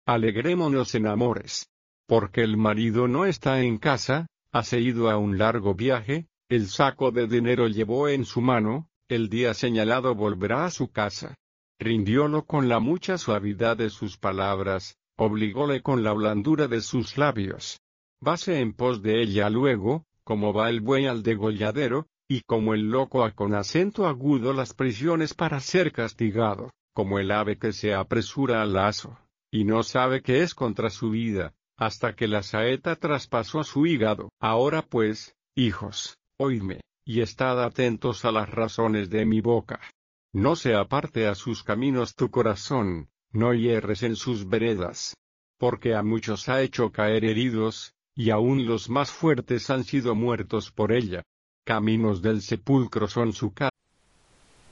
Alegrémonos en amores. Porque el marido no está en casa, hase ido a un largo viaje, el saco de dinero llevó en su mano, el día señalado volverá a su casa. Rindiólo con la mucha suavidad de sus palabras, obligóle con la blandura de sus labios. Vase en pos de ella luego, como va el buey al degolladero, y como el loco con acento agudo las prisiones para ser castigado, como el ave que se apresura al lazo, y no sabe que es contra su vida, hasta que la saeta traspasó su hígado. Ahora pues, hijos, oídme, y estad atentos a las razones de mi boca. No se aparte a sus caminos tu corazón, no hierres en sus veredas. Porque a muchos ha hecho caer heridos, y aun los más fuertes han sido muertos por ella. Caminos del sepulcro son su casa.